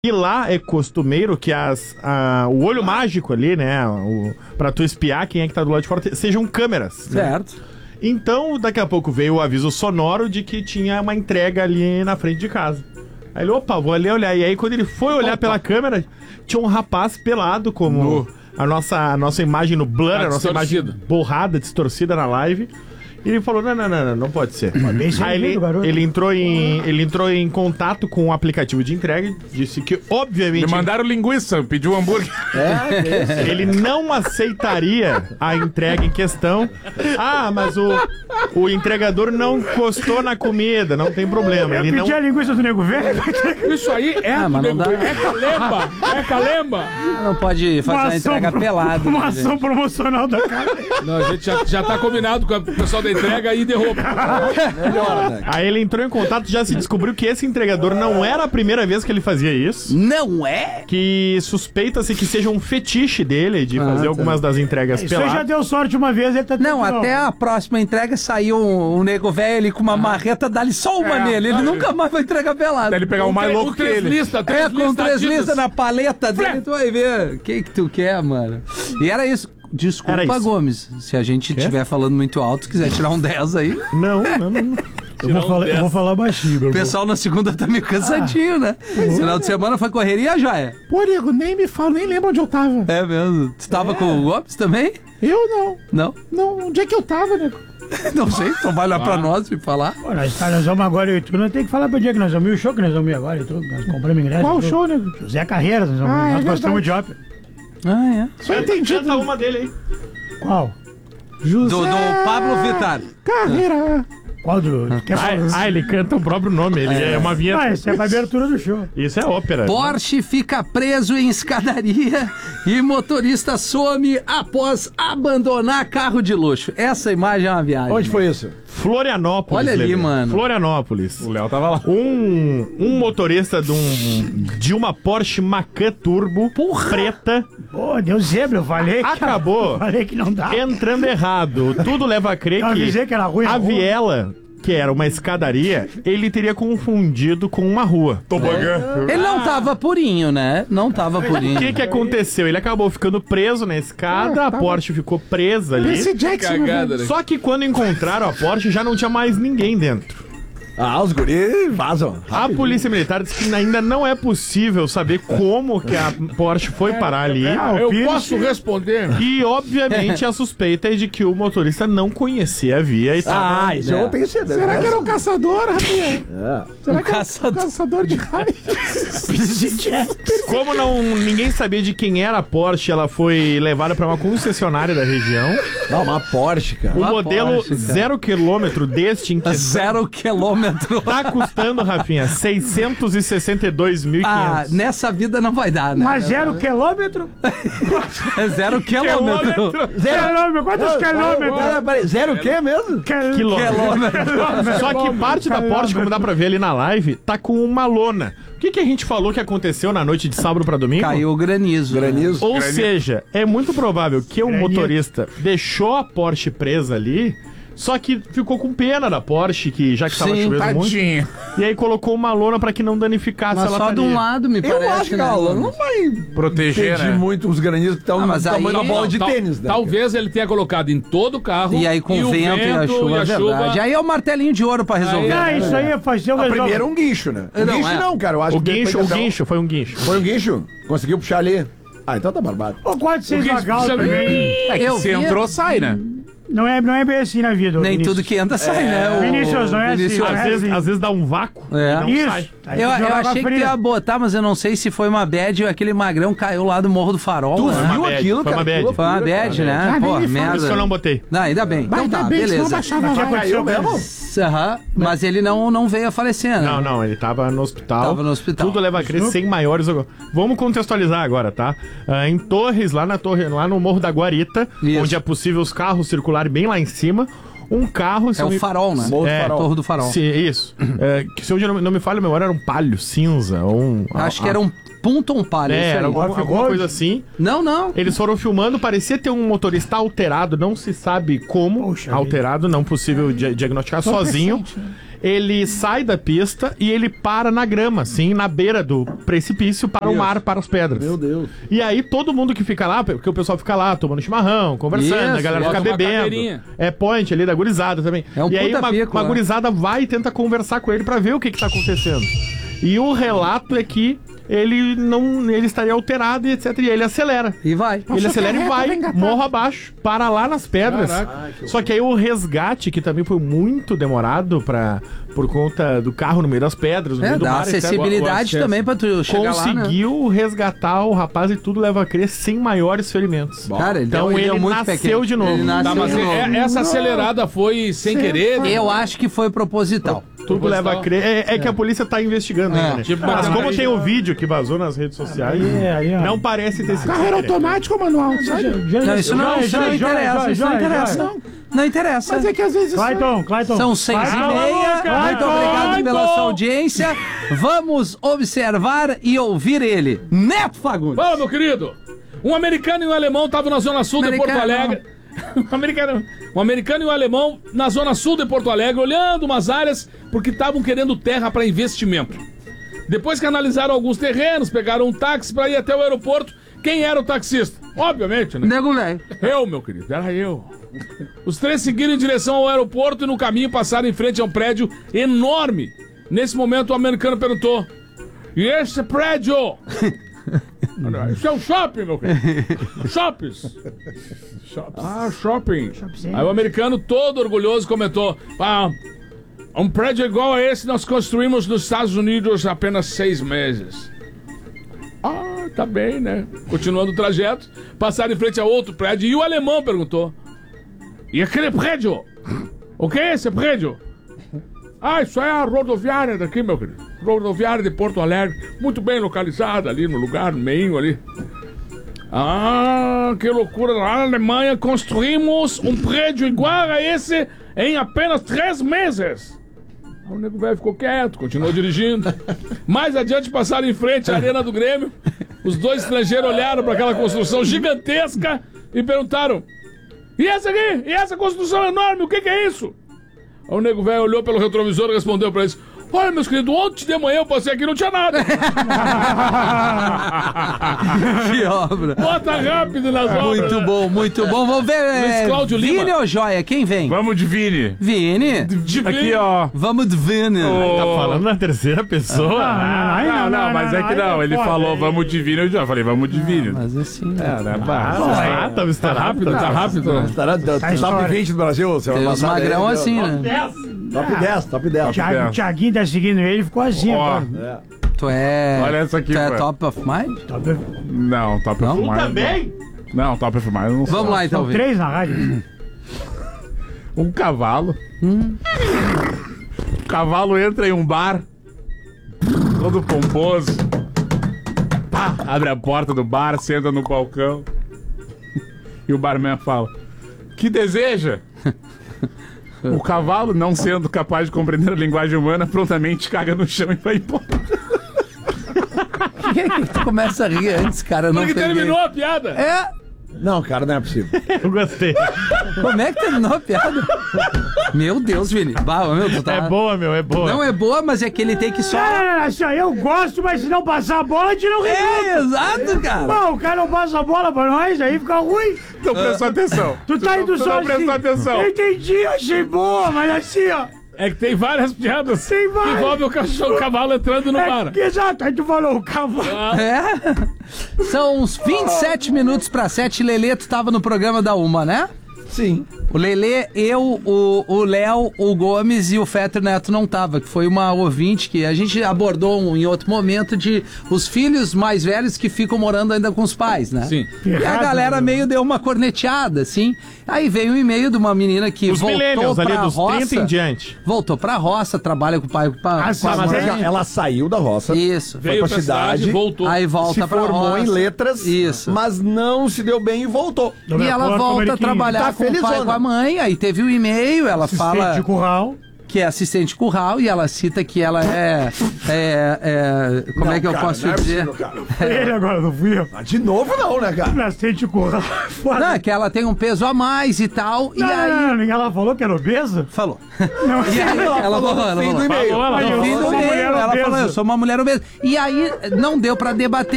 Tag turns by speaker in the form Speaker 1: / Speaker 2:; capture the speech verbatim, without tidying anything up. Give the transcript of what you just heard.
Speaker 1: E lá é costumeiro que as, a, o olho mágico ali, né, o, pra tu espiar quem é que tá do lado de fora, te- sejam câmeras.
Speaker 2: Certo.
Speaker 1: Né? Então, daqui a pouco veio o aviso sonoro de que tinha uma entrega ali na frente de casa. Aí ele, opa, vou ali olhar. E aí, quando ele foi olhar opa. pela câmera, tinha um rapaz pelado, como no. a, nossa, a nossa imagem no blur, tá a nossa imagem borrada, distorcida na live. E ele falou, não, não, não, não, não pode ser. Aí ele, ele, entrou em, ele entrou em contato com o aplicativo de entrega e disse que, obviamente...
Speaker 3: Me mandaram linguiça, pediu um hambúrguer.
Speaker 1: É, ele não aceitaria a entrega em questão. Ah, mas o, o entregador não encostou na comida, não tem problema.
Speaker 4: Eu
Speaker 1: ele
Speaker 4: pedi
Speaker 1: não...
Speaker 4: a linguiça do nego velho.
Speaker 3: Isso aí é
Speaker 2: ah,
Speaker 3: do nego
Speaker 2: dá...
Speaker 3: É calemba, é calemba.
Speaker 2: Não pode fazer uma a entrega pro... pelada.
Speaker 4: Uma ação promocional da cara.
Speaker 3: Não, a gente já, já tá combinado com o pessoal da entrega e derruba.
Speaker 1: Melhor, né? Aí ele entrou em contato e já se descobriu que esse entregador não era a primeira vez que ele fazia isso.
Speaker 2: Não é?
Speaker 1: Que suspeita-se que seja um fetiche dele de ah, fazer tá. algumas das entregas
Speaker 4: peladas. Isso já deu sorte uma vez, ele tá
Speaker 2: Não, até a próxima entrega saiu um, um nego velho ali com uma ah. marreta, dá-lhe só uma é, nele. Ele é. nunca mais vai entregar pelado.
Speaker 3: Deve pegar o mais louco que ele.
Speaker 2: Lista, é, com três listas na paleta dele, Flé. tu vai ver. O que que tu quer, mano? E era isso. Desculpa, Gomes, se a gente estiver falando muito alto, quiser tirar um dez aí.
Speaker 1: Não, não, não.
Speaker 4: Eu vou, falar, eu vou falar baixinho.
Speaker 2: O pessoal na segunda tá meio cansadinho, ah, né? Final de semana foi correria, já é.
Speaker 5: Pô, nego, nem me fala, nem lembro onde eu tava.
Speaker 2: É mesmo. Tu tava é. com o Gomes também?
Speaker 5: Eu não.
Speaker 2: Não?
Speaker 5: Não, onde é que eu tava, nego?
Speaker 2: Não sei, então vai lá ah. pra nós e falar.
Speaker 4: Pô, nós, tá, nós vamos agora, eu e tu, nós temos que falar pro dia que nós vamos ir, o show que nós vamos ir agora e tudo. Nós compramos ingresso.
Speaker 5: Qual show, nego?
Speaker 4: José Carreira, nós, vamos, ah, nós é gostamos de ópera.
Speaker 2: Ah, é.
Speaker 1: Só entendi uma dele aí.
Speaker 4: Qual?
Speaker 2: José... Do, do Pablo Vittar.
Speaker 5: Carreira.
Speaker 4: Qual do...
Speaker 1: Ah, ah, ele canta o próprio nome, ele é, é uma vinheta.
Speaker 4: Ah, isso é a abertura do show.
Speaker 1: Isso é ópera.
Speaker 2: Porsche né? fica preso em escadaria e motorista some após abandonar carro de luxo. Essa imagem é uma viagem.
Speaker 5: Onde né? foi isso?
Speaker 1: Florianópolis.
Speaker 2: Olha ali, Leandro. mano.
Speaker 1: Florianópolis.
Speaker 3: O Léo tava lá.
Speaker 1: Um, um motorista de, um, de uma Porsche Macan Turbo Porra. preta.
Speaker 4: Pô, deu zebra, eu falei que...
Speaker 1: Acabou.
Speaker 4: Eu falei que não dá.
Speaker 1: Entrando errado. Tudo leva a crer
Speaker 4: eu
Speaker 1: que,
Speaker 4: que era ruim,
Speaker 1: a viela... que era uma escadaria, ele teria confundido com uma rua.
Speaker 2: Tobogã. É. Ele não tava purinho, né? Não tava purinho.
Speaker 1: O que que aconteceu? Ele acabou ficando preso na escada, ah, a Porsche ficou presa ali.
Speaker 5: Esse Jackson,
Speaker 3: Cagada, né?
Speaker 1: Só que quando encontraram a Porsche, já não tinha mais ninguém dentro.
Speaker 5: Ah, os guris vazam.
Speaker 1: A polícia militar disse que ainda não é possível saber como que a Porsche foi parar ali.
Speaker 3: Ah, eu posso responder.
Speaker 1: E, obviamente, a suspeita é de que o motorista não conhecia a via e tava...
Speaker 5: Ah, isso é. eu tenho certeza. Será que era um caçador, Rafinha? É. Será
Speaker 2: um
Speaker 5: que
Speaker 2: caçador.
Speaker 5: era um caçador de raios?
Speaker 1: Como não, ninguém sabia de quem era a Porsche, ela foi levada para uma concessionária da região.
Speaker 5: Não, uma Porsche, cara.
Speaker 1: O
Speaker 5: uma
Speaker 1: modelo
Speaker 5: Porsche,
Speaker 1: zero quilômetro deste em questão...
Speaker 2: Zero quilômetro.
Speaker 1: Tá custando, Rafinha, seiscentos e sessenta e dois mil e quinhentos.
Speaker 2: Ah, nessa vida não vai dar, né?
Speaker 4: Mas zero quilômetro?
Speaker 2: É zero quilômetro.
Speaker 4: Zero quilômetro, quantos quilômetros?
Speaker 5: Zero o quê mesmo?
Speaker 1: Quilômetro. Só que parte da Porsche, como dá pra ver ali na live, tá com uma lona. O que, que a gente falou que aconteceu na noite de sábado pra domingo?
Speaker 2: Caiu o granizo.
Speaker 5: Granizo.
Speaker 1: Ou
Speaker 5: granizo.
Speaker 1: seja, é muito provável que o granizo. motorista deixou a Porsche presa ali, só que ficou com pena da Porsche, que já que tava
Speaker 2: Sim,
Speaker 1: chovendo
Speaker 3: tadinho.
Speaker 1: muito. E aí colocou uma lona pra que não danificasse
Speaker 2: mas
Speaker 1: a
Speaker 2: lataria. Só de um lado, me parece.
Speaker 5: Eu acho que
Speaker 2: né,
Speaker 5: a lona não vai
Speaker 3: proteger, né?
Speaker 5: muito os granizos que estão
Speaker 2: ah,
Speaker 5: no tamanho
Speaker 2: aí...
Speaker 5: da bola de
Speaker 3: tal,
Speaker 5: tênis. Né,
Speaker 3: talvez ele tenha colocado em todo o carro.
Speaker 2: E aí com e o vento, vento e a chuva, e a
Speaker 3: chuva...
Speaker 2: verdade. Aí é o martelinho de ouro pra resolver.
Speaker 4: Ah, isso aí é fazer o
Speaker 5: ah, primeiro um guincho, né? Um
Speaker 2: não,
Speaker 5: guincho
Speaker 2: é.
Speaker 5: não, cara. Eu acho
Speaker 1: o
Speaker 5: que
Speaker 1: guincho, o guincho, foi um guincho.
Speaker 5: Foi um guincho? Conseguiu puxar ali? Ah, então tá barbado.
Speaker 4: Ou pode ser legal também.
Speaker 3: É que
Speaker 2: eu
Speaker 3: se
Speaker 2: vi...
Speaker 3: entrou, sai, né?
Speaker 4: Não é, não é bem assim na vida.
Speaker 2: Nem
Speaker 4: Vinícius.
Speaker 2: tudo que entra sai,
Speaker 5: é,
Speaker 2: né? O...
Speaker 4: Vinícius, não é
Speaker 2: Vinícius,
Speaker 4: assim.
Speaker 1: Às,
Speaker 4: é
Speaker 1: vezes,
Speaker 4: assim.
Speaker 1: às vezes dá um vácuo
Speaker 2: é.
Speaker 1: e não
Speaker 4: Isso.
Speaker 1: sai.
Speaker 2: Eu, eu achei que tu ia botar, mas eu não sei se foi uma bad ou aquele magrão caiu lá do Morro do Farol.
Speaker 5: Tu
Speaker 2: né?
Speaker 5: viu aquilo,
Speaker 1: foi
Speaker 5: cara?
Speaker 1: uma bad.
Speaker 2: Foi uma bad, né?
Speaker 5: Ah,
Speaker 2: Pô,
Speaker 5: nem
Speaker 2: merda.
Speaker 1: Isso que eu não botei.
Speaker 2: Não, ainda bem.
Speaker 5: Mas
Speaker 2: Então tá,
Speaker 5: bem,
Speaker 2: beleza.
Speaker 5: senão baixava
Speaker 4: Mas
Speaker 5: vai.
Speaker 4: aconteceu
Speaker 5: mesmo?
Speaker 2: Aham, mas ele não, não veio a falecer, né?
Speaker 1: Não, não, ele tava no hospital.
Speaker 2: Tava no hospital.
Speaker 1: Tudo leva a crer sem maiores... Vamos contextualizar agora, tá? Ah, em Torres, lá na torre, lá no Morro da Guarita,
Speaker 2: Isso.
Speaker 1: onde é possível os carros circularem bem lá em cima, um carro...
Speaker 2: É o farol, né?
Speaker 1: É,
Speaker 2: é, Torre do Farol.
Speaker 1: Se, isso. É, que se eu não, não me falha a memória, era um palio cinza, ou um...
Speaker 2: Acho
Speaker 1: a,
Speaker 2: que era um Punton Palio.
Speaker 1: É, era alguma, alguma coisa assim.
Speaker 2: Não, não.
Speaker 1: Eles foram filmando, parecia ter um motorista alterado, não se sabe como. Poxa, alterado, não possível di- diagnosticar, sozinho. Recente, né? ele sai da pista e ele para na grama, assim, na beira do precipício para o mar, para as pedras.
Speaker 6: Meu Deus.
Speaker 1: E aí todo mundo que fica lá, porque o pessoal fica lá tomando chimarrão, conversando,
Speaker 2: Isso,
Speaker 1: a galera fica bebendo. É point ali da gurizada também.
Speaker 2: É um
Speaker 1: e aí
Speaker 2: puta
Speaker 1: uma,
Speaker 2: pico,
Speaker 1: uma
Speaker 2: né?
Speaker 1: gurizada vai e tenta conversar com ele pra ver o que que tá acontecendo. E o relato é que ele não, ele estaria alterado e etc. E ele acelera.
Speaker 2: E vai.
Speaker 1: Ele acelera e vai, morro abaixo, para lá nas pedras.
Speaker 3: Caraca.
Speaker 1: Só que aí o resgate, que também foi muito demorado pra, por conta do carro no meio das pedras, no
Speaker 2: É,
Speaker 1: meio do
Speaker 2: dá
Speaker 1: mar, etcétera.
Speaker 2: acessibilidade
Speaker 3: O- o
Speaker 2: também pra tu chegar lá, né?
Speaker 1: Conseguiu resgatar o rapaz e tudo leva a crer sem maiores ferimentos.
Speaker 2: Cara, ele
Speaker 1: Então
Speaker 2: deu,
Speaker 1: ele
Speaker 2: deu muito
Speaker 1: nasceu
Speaker 2: pequeno.
Speaker 1: de novo.
Speaker 2: Ele nasceu
Speaker 3: Tá, mas
Speaker 2: de novo.
Speaker 3: é- essa acelerada foi sem querer? né?
Speaker 2: Eu acho que foi proposital.
Speaker 1: Tudo leva a crer. É, é que a polícia tá investigando ainda, né?
Speaker 3: Tipo,
Speaker 1: Mas
Speaker 3: mas
Speaker 1: como
Speaker 3: aí-
Speaker 1: tem o vídeo que vazou nas redes sociais,
Speaker 4: Aí, aí, ó.
Speaker 1: não parece ter sido.
Speaker 5: Carreira automática ou manual, sabe?
Speaker 2: Não, isso não, isso não interessa, isso não interessa. Não interessa.
Speaker 5: Mas é que às vezes...
Speaker 4: Clayton, Clayton.
Speaker 2: São seis e
Speaker 4: Clayton,
Speaker 2: meia.
Speaker 4: Clayton,
Speaker 2: Muito obrigado
Speaker 4: Clayton.
Speaker 2: pela sua audiência. Vamos observar e ouvir ele. Neto Fagundes.
Speaker 3: Fala, meu querido! Um americano e um alemão estavam na zona sul de Porto
Speaker 2: Americano.
Speaker 3: Alegre. um, americano, um americano e um alemão na zona sul de Porto Alegre, olhando umas áreas porque estavam querendo terra para investimento. Depois que analisaram alguns terrenos, pegaram um táxi para ir até o aeroporto. Quem era o taxista? Obviamente, né?
Speaker 2: Nego velho.
Speaker 3: Eu, meu querido, era eu. Os três seguiram em direção ao aeroporto e no caminho passaram em frente a um prédio enorme. Nesse momento o americano perguntou: e esse prédio? Isso é um shopping, meu querido. Shoppings. Ah, shopping. Aí o americano, todo orgulhoso, comentou: ah, um prédio igual a esse nós construímos nos Estados Unidos há apenas seis meses. Ah, tá bem, né? Continuando o trajeto, passaram em frente a outro prédio e o alemão perguntou: e aquele prédio? O que é esse prédio? Ah, isso é a rodoviária daqui, meu querido. Rodoviária de Porto Alegre, muito bem localizada ali no lugar, no meio ali. Ah, que loucura. Lá na Alemanha construímos um prédio igual a esse em apenas três meses. O nego velho ficou quieto, continuou dirigindo. Mais adiante passaram em frente à Arena do Grêmio. Os dois estrangeiros olharam para aquela construção gigantesca e perguntaram: e essa aqui? E essa construção enorme? O que, que é isso? Aí o nego velho olhou pelo retrovisor e respondeu para eles: olha, meus queridos, ontem de manhã eu passei aqui e não tinha nada.
Speaker 2: Que obra.
Speaker 3: Bota rápido nas obras.
Speaker 2: Muito
Speaker 3: né?
Speaker 2: bom, muito bom. Vamos ver.
Speaker 3: Luiz
Speaker 2: É,
Speaker 3: Cláudio Lima.
Speaker 2: Vini ou Joia? Quem vem?
Speaker 7: Vamos de Vini.
Speaker 2: Vini.
Speaker 3: De
Speaker 7: Aqui, ó.
Speaker 2: Vamos de Vini.
Speaker 1: Tá falando na terceira pessoa?
Speaker 4: Aí
Speaker 7: Não, não, mas é que não. Ele
Speaker 4: foda,
Speaker 7: falou,
Speaker 4: aí.
Speaker 7: vamos de Vini. Eu já falei, vamos de Vini.
Speaker 2: Mas assim.
Speaker 1: Ah, tá,
Speaker 3: Tá rápido, tá rápido.
Speaker 6: Tá no top
Speaker 4: história.
Speaker 6: vinte do Brasil, semana
Speaker 2: Tem os
Speaker 6: passada,
Speaker 2: magrão
Speaker 6: aí,
Speaker 2: assim,
Speaker 6: top-
Speaker 2: né?
Speaker 6: Top dez, top dez.
Speaker 4: Thiago, o Thiaguinho tá seguindo ele, ficou assim
Speaker 7: Ó,
Speaker 4: agora.
Speaker 2: Tu é.
Speaker 7: Olha essa aqui,
Speaker 2: Tu é
Speaker 7: pô.
Speaker 2: top of mind?
Speaker 4: Top-
Speaker 7: Não, Top
Speaker 2: Não?
Speaker 7: of Mind.
Speaker 1: Também?
Speaker 7: Não, Top of Mind não
Speaker 2: Vamos
Speaker 7: sou.
Speaker 2: lá então,
Speaker 4: São
Speaker 2: Vini.
Speaker 4: três na rádio.
Speaker 7: Um cavalo. O cavalo entra em um bar, todo pomposo. Pá, abre a porta do bar, senta no balcão. E o barman fala: que deseja? O cavalo, não sendo capaz de compreender a linguagem humana, prontamente caga no chão e vai embora.
Speaker 2: Por que, que tu começa a rir antes, cara? Não
Speaker 3: Porque
Speaker 2: peguei.
Speaker 3: terminou a piada.
Speaker 2: É?
Speaker 6: Não, cara, não é possível.
Speaker 1: Eu gostei.
Speaker 2: Como é que terminou a piada? Meu Deus, Vini. Bah, meu, tu tá...
Speaker 1: É boa, meu, é boa.
Speaker 2: Não é boa, mas é que ele tem que só...
Speaker 4: Não, não, não, assim, ó, eu gosto, mas se não passar a bola, a gente não
Speaker 2: É, exato, cara.
Speaker 4: Bom, o cara não passa a bola pra nós, aí fica ruim.
Speaker 7: Então presta atenção.
Speaker 4: Tu tá indo
Speaker 7: tu
Speaker 4: só
Speaker 7: não
Speaker 4: assim.
Speaker 7: prestou atenção.
Speaker 4: Eu entendi, eu achei boa, mas assim, ó.
Speaker 3: É que tem várias piadas
Speaker 4: Tem várias.
Speaker 3: que envolvem o cachorro, o cavalo entrando no bar.
Speaker 4: É, exato, aí tu falou o cavalo.
Speaker 2: É? São uns vinte e sete minutos pra sete. Lelê, tu tava no programa da Uma, né?
Speaker 6: Sim.
Speaker 2: O Lelê, eu, o o Léo, o Gomes e o Fetter Neto não tava, que foi uma ouvinte que a gente abordou um, em outro momento de os filhos mais velhos que ficam morando ainda com os pais, né?
Speaker 3: Sim.
Speaker 2: E a
Speaker 4: Errado,
Speaker 2: galera
Speaker 4: né?
Speaker 2: meio deu uma corneteada, assim. Aí veio um e-mail de uma menina que
Speaker 1: Os
Speaker 2: voltou
Speaker 1: millennials ali,
Speaker 2: pra
Speaker 1: dos
Speaker 2: roça.
Speaker 1: trinta em diante.
Speaker 2: Voltou pra roça, trabalha com o pai, com a,
Speaker 4: Ah,
Speaker 2: com
Speaker 4: sim,
Speaker 2: a
Speaker 6: Mas
Speaker 2: mãe.
Speaker 6: ela, ela saiu da roça,
Speaker 2: Isso.
Speaker 6: foi
Speaker 3: Veio
Speaker 6: pra
Speaker 3: pra cidade,
Speaker 6: cidade,
Speaker 3: voltou.
Speaker 2: Aí volta
Speaker 6: se
Speaker 2: pra
Speaker 6: formou
Speaker 2: roça.
Speaker 6: em letras,
Speaker 2: Isso.
Speaker 6: mas não se deu bem e voltou.
Speaker 2: E ela volta a trabalhar
Speaker 6: Tá
Speaker 2: com o pai e
Speaker 6: felizona.
Speaker 2: com a mãe, aí teve o e-mail, ela fala
Speaker 4: De curral.
Speaker 2: que é assistente curral, e ela cita que ela é. é, é como
Speaker 6: Não,
Speaker 2: é que eu
Speaker 6: cara,
Speaker 2: posso
Speaker 6: não é
Speaker 2: te dizer?
Speaker 6: possível, cara.
Speaker 4: Ele agora, não fui eu.
Speaker 6: Ah, de novo não, né, cara?
Speaker 4: Nascente curral. Foda.
Speaker 2: Não, é que ela tem um peso a mais e tal.
Speaker 4: Não,
Speaker 2: e aí.
Speaker 4: não, não, ela falou que era obesa?
Speaker 2: Falou.
Speaker 4: Não,
Speaker 2: E aí, ela, ela falou, ela
Speaker 6: fim
Speaker 2: falou.
Speaker 6: do e-mail.
Speaker 1: Falou, ela
Speaker 4: Aí,
Speaker 1: falou.
Speaker 2: No fim
Speaker 4: eu
Speaker 2: do
Speaker 4: sou uma
Speaker 2: e-mail,
Speaker 4: mulher
Speaker 2: ela
Speaker 4: obesa.
Speaker 2: falou, eu sou uma mulher obesa. E aí não deu pra debater.